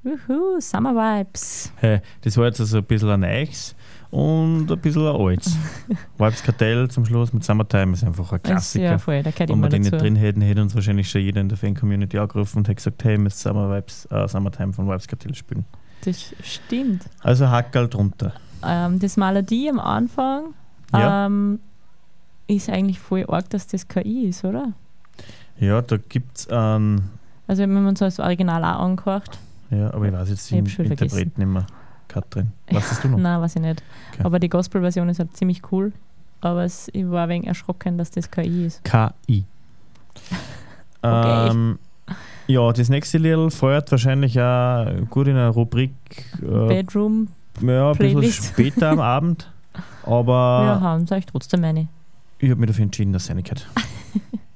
Summer Vibes. Hey, das war jetzt also ein bisschen ein Neues und ein bisschen ein Altes. Vibes Kartell zum Schluss mit Summertime ist einfach ein Klassiker. Ja, voll, da gehört Wenn immer wir den dazu. nicht drin hätten, hätte uns wahrscheinlich schon jeder in der Fan-Community angerufen und hätte gesagt, hey, müsst Summertime von Vibes Kartell spielen. Das stimmt. Also Hackerl drunter. Das Melodie am Anfang Ja. ist eigentlich voll arg, dass das KI ist, oder? Ja, da gibt es Also wenn man so das Original auch angehört. ja, aber ich weiß jetzt Ich den hab schon Interpreten vergessen. nicht mehr. Katrin, weißt du noch? Nein, weiß ich nicht. Okay. Aber die Gospel-Version ist halt ziemlich cool. Aber ich war ein wenig erschrocken, dass das KI ist. KI. Okay. Ja, das nächste Lied feuert wahrscheinlich auch gut in einer Rubrik Bedroom, ja, ein bisschen Playlist. später am Abend. wir Aber haben es euch trotzdem eine. ich habe mich dafür entschieden, dass es eine gehört.